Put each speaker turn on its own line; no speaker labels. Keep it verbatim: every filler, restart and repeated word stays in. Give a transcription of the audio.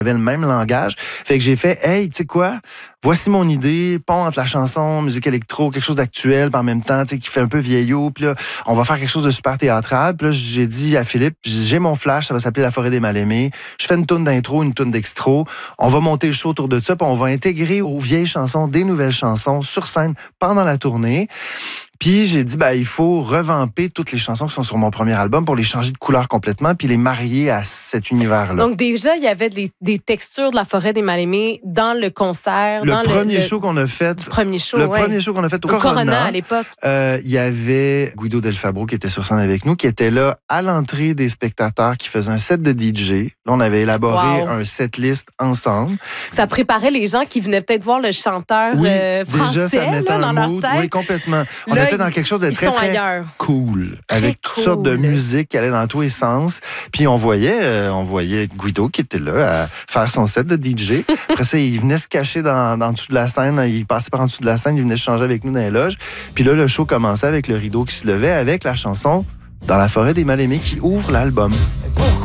avait le même langage. Fait que j'ai fait, hey, tu sais quoi? Voici mon idée, pont entre la chanson, musique électro, quelque chose d'actuel, puis en même temps, tu sais, qui fait un peu vieillot. Puis là, on va faire quelque chose de super théâtral. Puis là, j'ai dit à Philippe, j'ai mon flash, ça va s'appeler La Forêt des Mal-Aimés. Je fais une toune d'intro, une toune d'extro. On va monter le show autour de ça, puis on va intégrer aux vieilles chansons des nouvelles chansons sur scène pendant la tournée. Puis j'ai dit, ben, il faut revamper toutes les chansons qui sont sur mon premier album pour les changer de couleur complètement puis les marier à cet univers-là.
Donc déjà, il y avait des, des textures de La Forêt des Mal-Aimés dans le concert.
Le
dans
premier
le,
show qu'on a fait.
Le premier show,
Le
ouais.
premier show qu'on a fait au,
au Corona.
Corona
à l'époque.
Euh, il y avait Guido Del Fabro qui était sur scène avec nous, qui était là à l'entrée des spectateurs, qui faisait un set de D J. Là, on avait élaboré
wow.
un setlist ensemble.
Ça préparait les gens qui venaient peut-être voir le chanteur
oui,
euh, français
déjà, ça mettait
là,
un
dans
mood,
leur tête.
Oui, complètement. On
là,
était dans quelque chose de très, très
ailleurs.
cool,
très
avec toutes
cool.
sortes de musique qui allait dans tous les sens. Puis on voyait, euh, on voyait Guido qui était là à faire son set de D J. Après ça, il venait se cacher dans, dans dessous de la scène. Il passait par en dessous de la scène, il venait se changer avec nous dans les loges. Puis là, le show commençait avec le rideau qui se levait avec la chanson Dans la forêt des mal-aimés qui ouvre l'album.